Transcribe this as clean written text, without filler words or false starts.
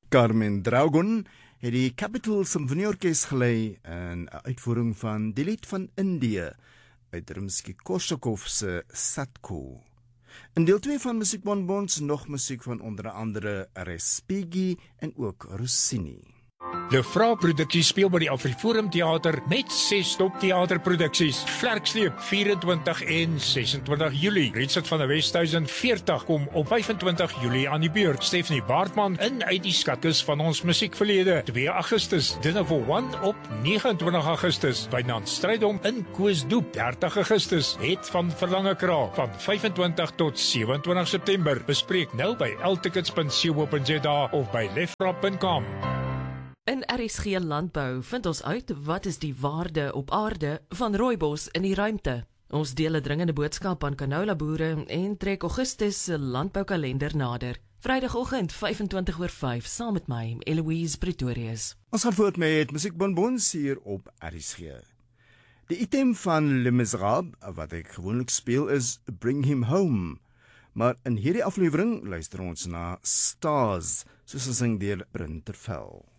Carmen Dragon het die Capital Symfonieorkes gelei in 'n uitvoering van die lied van Indië uit Rimsky-Korsakov se Sadko. In deel 2 van Musiekbonbons nog musiek van onder andere Respighi en ook Rossini. De Vra-produksie speel by die Afriforum Theater met 6 toptheaterproduksies. Vlerksleep 24 en 26 Julie. Richard van der Westhuizen 40 kom op 25 Julie aan die beurt. Stephanie Baartman in uit die skatkis van ons musiekverlede. 2 Augustus, Dinner for One op 29 Augustus. Wynand Strydom in Koosdoep 30 Augustus. Het van Verlange Kraal van 25 tot 27 September. Bespreek nou by ltickets.co.za of by lefra.com. In RSG Landbou vind ons uit wat is die waarde op aarde van rooibos in die ruimte. Ons deel 'n dringende boodskap aan canola-boere en trek Augustus se landboukalender nader. Vrydagoggend 25:05 saam met my, Eloise Pretorius. Ons gaan voort met Musiekbonbons hier op RSG. Die item van Les Miserables, wat ek gewoonlik speel, is Bring Him Home. Maar in hierdie aflewering luister ons na Stars, soos gesing deur Brint Tervel.